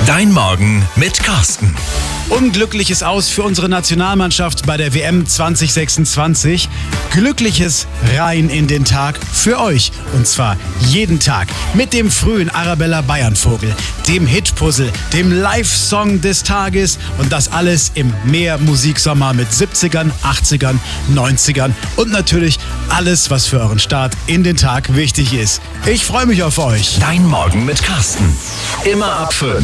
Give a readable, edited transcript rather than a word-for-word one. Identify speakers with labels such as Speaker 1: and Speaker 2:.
Speaker 1: Dein Morgen mit Carsten.
Speaker 2: Unglückliches Aus für unsere Nationalmannschaft bei der WM 2026. Glückliches rein in den Tag für euch. Und zwar jeden Tag mit dem frühen Arabella Bayern-Vogel, dem Hitpuzzle, dem Live-Song des Tages und das alles im Mehr-Musiksommer mit 70ern, 80ern, 90ern und natürlich alles, was für euren Start in den Tag wichtig ist. Ich freue mich auf euch.
Speaker 1: Dein Morgen mit Carsten. Immer ab 5.